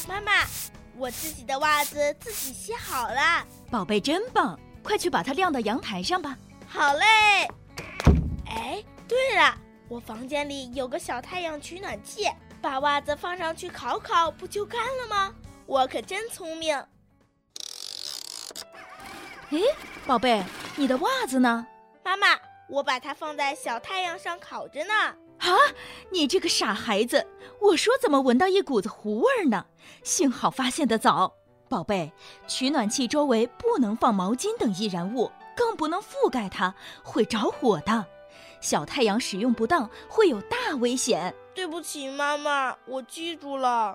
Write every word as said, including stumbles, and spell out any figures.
妈妈，我自己的袜子自己洗好了。 宝贝真棒，快去把它晾到阳台上吧。 好嘞。哎，对了，我房间里有个小太阳取暖器，把袜子放上去烤烤，不就干了吗？我可真聪明。 诶，宝贝，你的袜子呢？ 妈妈，我把它放在小太阳上烤着呢。 啊，你这个傻孩子，我说怎么闻到一股子糊味呢？幸好发现得早。宝贝，取暖器周围不能放毛巾等易燃物，更不能覆盖它，会着火的。小太阳使用不当会有大危险。 对不起妈妈，我记住了。